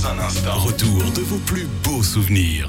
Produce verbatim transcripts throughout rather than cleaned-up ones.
Dans un instant, retour de vos plus beaux souvenirs.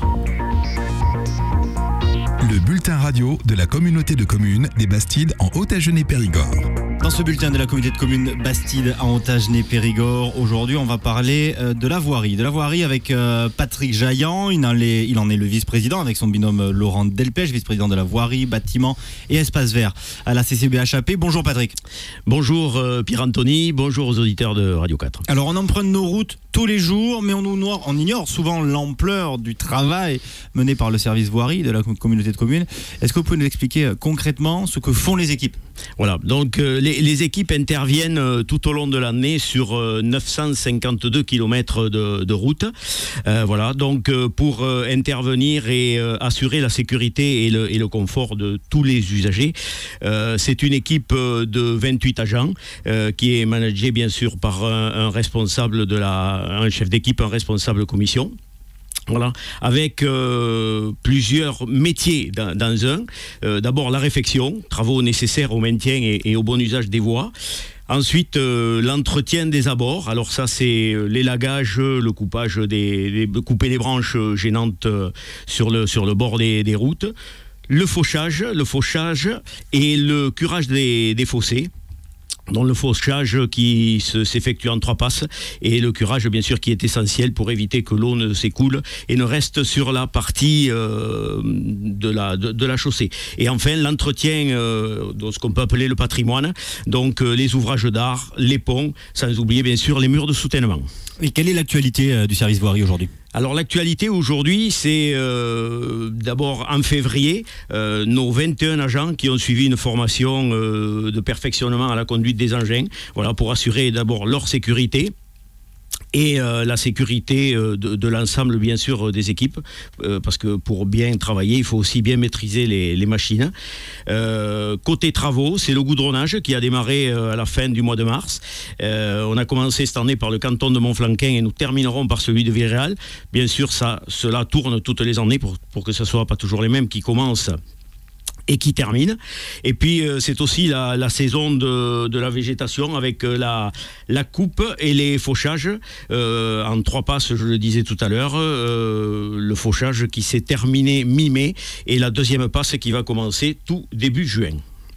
Le bulletin radio de la communauté de communes des Bastides en Haute-Agenais-Périgord. Dans ce bulletin de la communauté de communes Bastides en Haute-Agenais-Périgord, aujourd'hui on va parler de la voirie. De la voirie avec Patrick Jaillant, il en est, il en est le vice-président avec son binôme Laurent Delpech, vice-président de la voirie, bâtiment et espace vert à la C C B H A P. Bonjour Patrick. Bonjour euh, Pierre-Anthony, bonjour aux auditeurs de Radio quatre. Alors on emprunte nos routes tous les jours, mais on, nous, on ignore souvent l'ampleur du travail mené par le service voirie de la communauté de communes. Est-ce que vous pouvez nous expliquer concrètement ce que font les équipes ? Voilà, donc euh, les, les équipes interviennent euh, tout au long de l'année sur euh, neuf cent cinquante-deux kilomètres de, de route. Euh, voilà, donc euh, pour euh, intervenir et euh, assurer la sécurité et le, et le confort de tous les usagers. Euh, c'est une équipe euh, de vingt-huit agents euh, qui est managée bien sûr par un, un responsable de la, un chef d'équipe, un responsable de commission. Voilà, avec euh, plusieurs métiers dans, dans un. Euh, d'abord la réfection, travaux nécessaires au maintien et, et au bon usage des voies. Ensuite, euh, l'entretien des abords. Alors ça, c'est l'élagage, le coupage des, des couper les branches gênantes sur le sur le bord des, des routes. Le fauchage, le fauchage et le curage des, des fossés. Dans le fauchage qui se, s'effectue en trois passes et le curage bien sûr qui est essentiel pour éviter que l'eau ne s'écoule et ne reste sur la partie euh, de, la, de, de la chaussée. Et enfin l'entretien euh, de ce qu'on peut appeler le patrimoine, donc euh, les ouvrages d'art, les ponts, sans oublier bien sûr les murs de soutènement. Et quelle est l'actualité euh, du service voirie aujourd'hui ? Alors l'actualité aujourd'hui, c'est euh, d'abord en février, euh, nos vingt et un agents qui ont suivi une formation euh, de perfectionnement à la conduite des engins, voilà, pour assurer d'abord leur sécurité. Et euh, la sécurité euh, de, de l'ensemble, bien sûr, des équipes, euh, parce que pour bien travailler, il faut aussi bien maîtriser les, les machines. Euh, côté travaux, c'est le goudronnage qui a démarré euh, à la fin du mois de mars. Euh, on a commencé cette année par le canton de Montflanquin et nous terminerons par celui de Viréal. Bien sûr, ça, cela tourne toutes les années pour, pour que ce ne soit pas toujours les mêmes qui commencent et qui termine. Et puis euh, c'est aussi la, la saison de, de la végétation avec euh, la, la coupe et les fauchages euh, en trois passes, je le disais tout à l'heure, euh, le fauchage qui s'est terminé mi-mai et la deuxième passe qui va commencer tout début juin.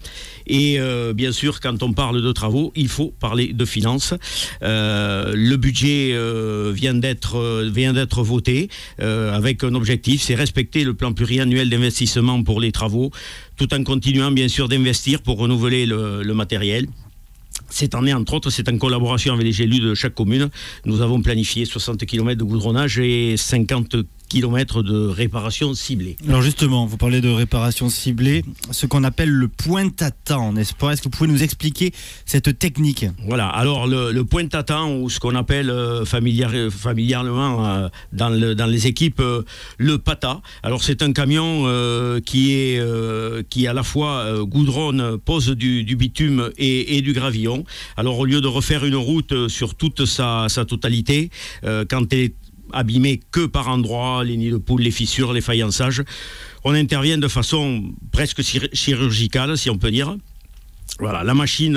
Et euh, bien sûr, quand on parle de travaux, il faut parler de finances. Euh, le budget euh, vient d'être euh, vient d'être voté euh, avec un objectif, c'est respecter le plan pluriannuel d'investissement pour les travaux, tout en continuant bien sûr d'investir pour renouveler le, le matériel. Cette année, entre autres, c'est en collaboration avec les élus de chaque commune. Nous avons planifié soixante kilomètres de goudronnage et cinquante kilomètres de réparation ciblée. Alors justement, vous parlez de réparation ciblée, ce qu'on appelle le pointe-à-temps, n'est-ce pas ? Est-ce que vous pouvez nous expliquer cette technique ? Voilà, alors le, le pointe-à-temps, ou ce qu'on appelle euh, familiar, familièrement euh, dans, le, dans les équipes, euh, le pata. Alors c'est un camion euh, qui, est, euh, qui à la fois euh, goudronne, pose du, du bitume et, et du gravillon. Alors au lieu de refaire une route sur toute sa, sa totalité, euh, quand elle est abîmé que par endroits, les nids de poules, les fissures, les faïençages. On intervient de façon presque chirurgicale, si on peut dire. Voilà, la machine